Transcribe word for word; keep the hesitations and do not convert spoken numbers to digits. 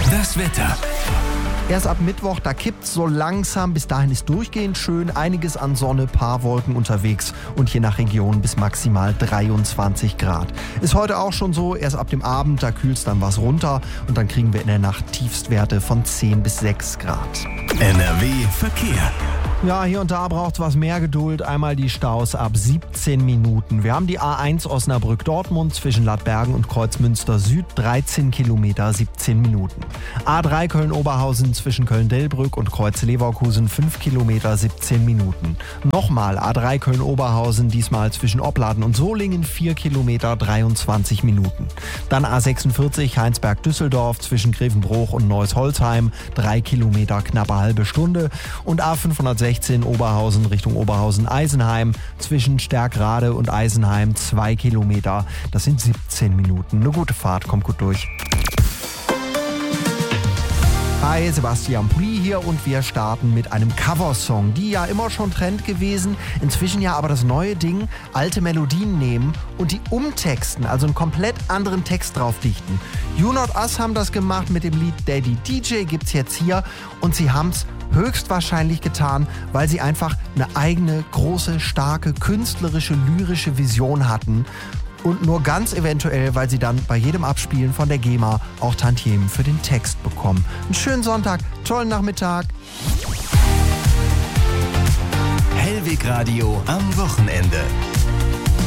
Das Wetter. Erst ab Mittwoch, da kippt's so langsam. Bis dahin ist durchgehend schön. Einiges an Sonne, paar Wolken unterwegs und je nach Region bis maximal dreiundzwanzig Grad. Ist heute auch schon so. Erst ab dem Abend, da kühlt's dann was runter und dann kriegen wir in der Nacht Tiefstwerte von zehn bis sechs Grad. N R W Verkehr. Ja, hier und da braucht's was mehr Geduld. Einmal die Staus ab siebzehn Minuten. Wir haben die A eins Osnabrück-Dortmund zwischen Ladbergen und Kreuzmünster Süd, dreizehn Kilometer, siebzehn Minuten. A drei Köln-Oberhausen zwischen Köln-Delbrück und Kreuz-Leverkusen, fünf Kilometer, siebzehn Minuten. Nochmal A drei Köln-Oberhausen, diesmal zwischen Opladen und Solingen, vier Kilometer, dreiundzwanzig Minuten. Dann A sechsundvierzig Heinsberg-Düsseldorf zwischen Grevenbroich und Neuss-Holzheim, drei Kilometer, knappe halbe Stunde. Und A fünfhundertsechzehn Oberhausen Richtung Oberhausen-Eisenheim zwischen Stärkrade und Eisenheim, zwei Kilometer, das sind siebzehn Minuten. Eine gute Fahrt, kommt gut durch. Hi, Sebastian Pulli hier und wir starten mit einem Coversong. Die ja immer schon Trend gewesen, inzwischen ja aber das neue Ding, alte Melodien nehmen und die umtexten, also einen komplett anderen Text drauf dichten. You Not Us haben das gemacht mit dem Lied Daddy D J, gibt's jetzt hier und sie haben's höchstwahrscheinlich getan, weil sie einfach eine eigene, große, starke, künstlerische, lyrische Vision hatten. Und nur ganz eventuell, weil sie dann bei jedem Abspielen von der GEMA auch Tantiemen für den Text bekommen. Einen schönen Sonntag, tollen Nachmittag. Hellweg Radio am Wochenende.